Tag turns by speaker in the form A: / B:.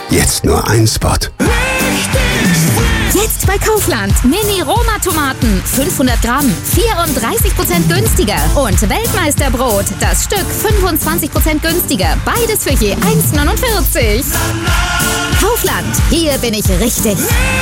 A: Jetzt nur ein Spot.
B: Jetzt bei Kaufland. Mini-Roma-Tomaten. 500 Gramm. 34% günstiger. Und Weltmeisterbrot. Das Stück 25% günstiger. Beides für je 1,49. Kaufland. Hier bin ich richtig.